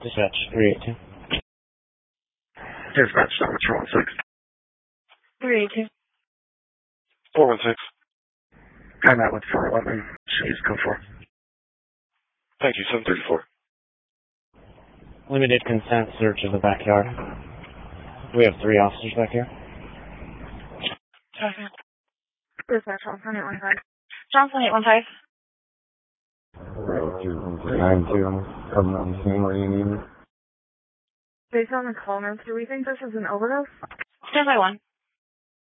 Dispatch 382. Dispatch, number 416. 382. 416. I'm out with 411. She's code 4. Thank you, 734. Limited consent search of the backyard. We have 3 officers back here. Dispatch, Johnson 815. Johnson 815. 92. I'm coming on the scene. What do you need? Based on the call notes, do we think this is an overdose? Stand by 1.